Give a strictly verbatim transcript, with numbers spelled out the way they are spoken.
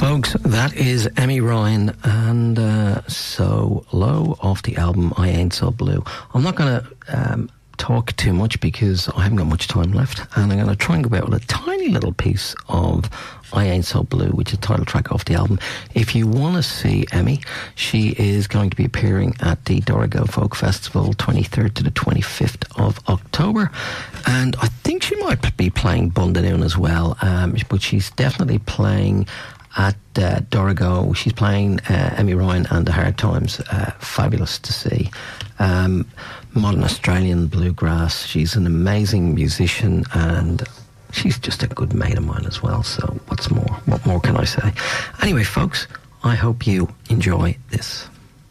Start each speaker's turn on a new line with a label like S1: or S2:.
S1: Folks, that is Emmy Ryan and uh, So Low off the album I Ain't So Blue. I'm not going to um, talk too much because I haven't got much time left, and I'm going to try and go out with a tiny little piece of I Ain't So Blue, which is the title track off the album. If you want to see Emmy, she is going to be appearing at the Dorigo Folk Festival twenty-third to the twenty-fifth of October, and I think she might be playing Bundanoon as well, um, but she's definitely playing at uh, Dorigo. She's playing uh, Emmy Ryan and the Hard Times. Uh, fabulous to see. Um, modern Australian bluegrass. She's an amazing musician, and she's just a good mate of mine as well. So what's more? What more can I say? Anyway, folks, I hope you enjoy this.